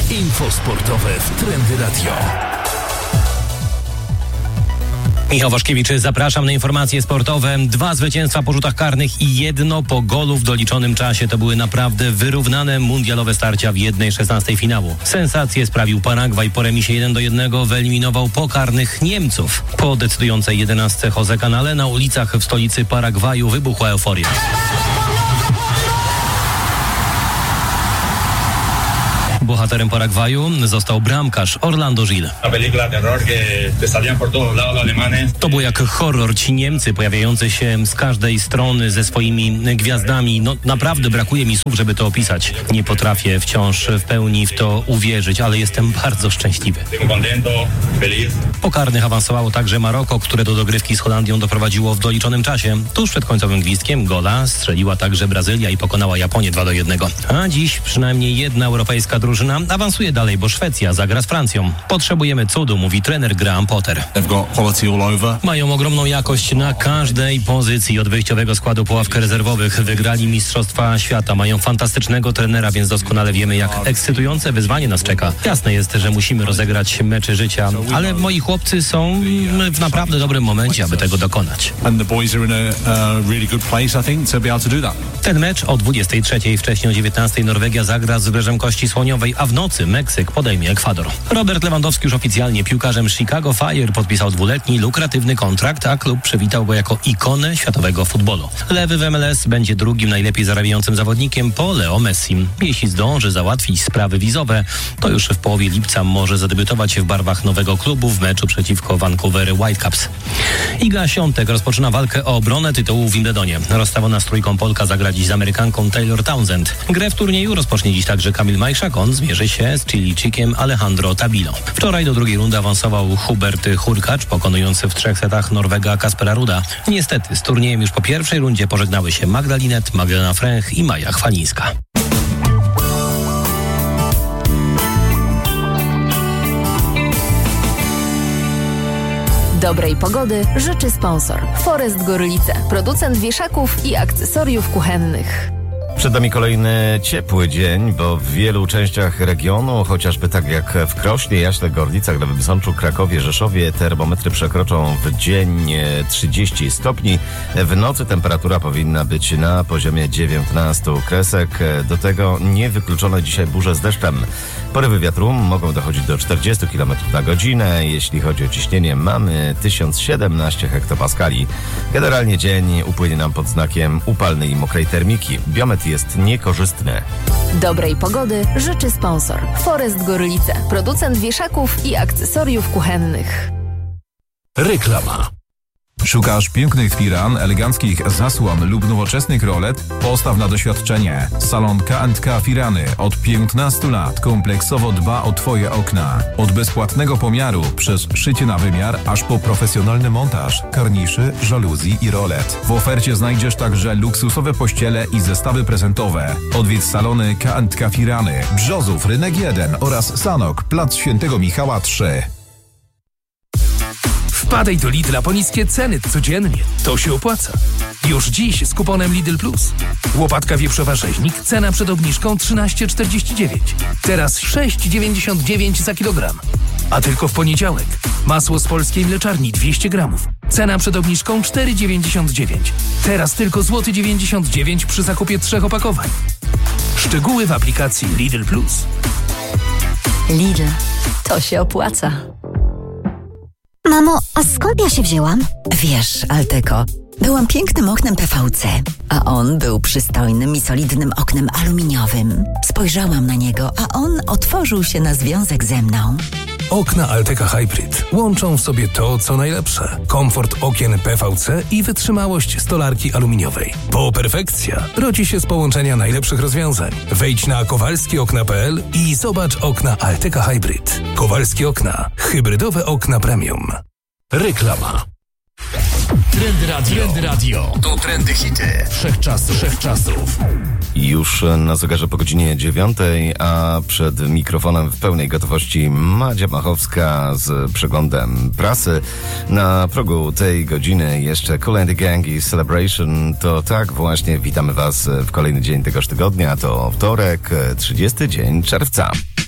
Info sportowe w Trendy Radio. Michał Waszkiewicz, zapraszam na informacje sportowe. 2 zwycięstwa po rzutach karnych i 1 po golu w doliczonym czasie. To były naprawdę wyrównane mundialowe starcia w 1/16 finału. Sensację sprawił Paragwaj. Po remisie 1-1 wyeliminował pokarnych Niemców. Po decydującej 11 Jose Canale na ulicach w stolicy Paragwaju wybuchła euforia. Bohaterem Paragwaju został bramkarz Orlando Gil. To było jak horror. Ci Niemcy pojawiający się z każdej strony ze swoimi gwiazdami. No naprawdę brakuje mi słów, żeby to opisać. Nie potrafię wciąż w pełni w to uwierzyć, ale jestem bardzo szczęśliwy. Po karnych awansowało także Maroko, które do dogrywki z Holandią doprowadziło w doliczonym czasie. Tuż przed końcowym gwizdkiem gola strzeliła także Brazylia i pokonała Japonię 2-1. A dziś przynajmniej jedna europejska drużyna awansuje dalej, bo Szwecja zagra z Francją. Potrzebujemy cudu, mówi trener Graham Potter. Mają ogromną jakość na każdej pozycji od wyjściowego składu po ławkę rezerwowych. Wygrali Mistrzostwa Świata. Mają fantastycznego trenera, więc doskonale wiemy, jak ekscytujące wyzwanie nas czeka. Jasne jest, że musimy rozegrać mecze życia, ale moi chłopcy są w naprawdę dobrym momencie, aby tego dokonać. Ten mecz o 23:00, wcześniej o 19:00 Norwegia zagra z Wybrzeżem Kości Słoniowej, a w nocy Meksyk podejmie Ekwador. Robert Lewandowski już oficjalnie piłkarzem Chicago Fire podpisał 2-letni, lukratywny kontrakt, a klub przywitał go jako ikonę światowego futbolu. Lewy w MLS będzie drugim najlepiej zarabiającym zawodnikiem po Leo Messim. Jeśli zdąży załatwić sprawy wizowe, to już w połowie lipca może zadebiutować w barwach nowego klubu w meczu przeciwko Vancouver Whitecaps. Iga Świątek rozpoczyna walkę o obronę tytułu w Wimbledonie. Rozstawiona z trójką Polka zagra dziś z Amerykanką Taylor Townsend. Grę w turnieju rozpocznie dziś także Kamil Majszak. On zmierzy się z Chilijczykiem Alejandro Tabilo. Wczoraj do drugiej rundy awansował Hubert Hurkacz, pokonujący w 3 setach Norwega Kaspera Ruda. Niestety z turniejem już po pierwszej rundzie pożegnały się Magda Linette, Magdalena Fręch i Maja Chwalińska. Dobrej pogody życzy sponsor Forest Gorlice, producent wieszaków i akcesoriów kuchennych. Przed nami kolejny ciepły dzień, bo w wielu częściach regionu, chociażby tak jak w Krośnie, Jaśle, Gorlicach, Nowym Sączu, Krakowie, Rzeszowie, termometry przekroczą w dzień 30 stopni. W nocy temperatura powinna być na poziomie 19 kresek. Do tego niewykluczone dzisiaj burze z deszczem. Porywy wiatru mogą dochodzić do 40 km na godzinę. Jeśli chodzi o ciśnienie, mamy 1017 hektopaskali. Generalnie dzień upłynie nam pod znakiem upalnej i mokrej termiki. Biometr jest niekorzystny. Dobrej pogody życzy sponsor Forest Gorlice, producent wieszaków i akcesoriów kuchennych. Reklama. Szukasz pięknych firan, eleganckich zasłon lub nowoczesnych rolet? Postaw na doświadczenie. Salon K&K Firany od 15 lat kompleksowo dba o Twoje okna. Od bezpłatnego pomiaru przez szycie na wymiar, aż po profesjonalny montaż, karniszy, żaluzji i rolet. W ofercie znajdziesz także luksusowe pościele i zestawy prezentowe. Odwiedź salony K&K Firany, Brzozów, Rynek 1 oraz Sanok, Plac Świętego Michała 3. Wpadaj do Lidla po niskie ceny codziennie. To się opłaca. Już dziś z kuponem Lidl Plus. Łopatka wieprzowa rzeźnik, cena przed obniżką 13,49. Teraz 6,99 za kilogram. A tylko w poniedziałek. Masło z polskiej mleczarni 200 gramów. Cena przed obniżką 4,99. Teraz tylko złoty 99 przy zakupie 3 opakowań. Szczegóły w aplikacji Lidl Plus. Lidl, to się opłaca. Mamo, a skąd ja się wzięłam? Wiesz, Alteko, byłam pięknym oknem PVC, a on był przystojnym i solidnym oknem aluminiowym. Spojrzałam na niego, a on otworzył się na związek ze mną. Okna Alteka Hybrid łączą w sobie to, co najlepsze. Komfort okien PVC i wytrzymałość stolarki aluminiowej. Bo perfekcja rodzi się z połączenia najlepszych rozwiązań. Wejdź na kowalskieokna.pl i zobacz okna Alteka Hybrid. Kowalskie Okna. Hybrydowe okna premium. Reklama. Trendy Radio. To trendy hity. Wszechczasów. Już na zegarze po godzinie 9, a przed mikrofonem w pełnej gotowości Madzia Machowska z przeglądem prasy. Na progu tej godziny jeszcze Kool and the Gang i Celebration. To tak właśnie, witamy Was w kolejny dzień tegoż tygodnia. To wtorek, 30 dzień czerwca.